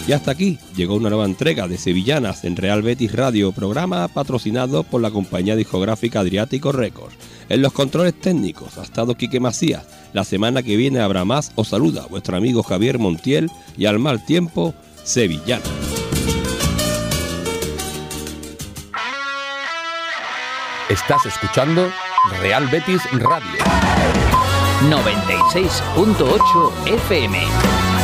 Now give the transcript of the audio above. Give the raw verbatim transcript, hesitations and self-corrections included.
Y hasta aquí llegó una nueva entrega de Sevillanas en Real Betis Radio, programa patrocinado por la compañía discográfica Adriático Records. En los controles técnicos ha estado Quique Macías. La semana que viene habrá más. Os saluda vuestro amigo Javier Montiel y al mal tiempo, Sevillanas. Estás escuchando Real Betis Radio noventa y seis punto ocho F M.